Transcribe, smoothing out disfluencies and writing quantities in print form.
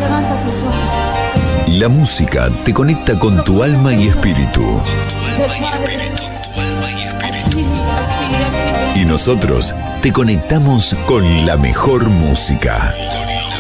Levanta tus ojos. La música te conecta con tu alma y espíritu. Y nosotros te conectamos con la mejor música.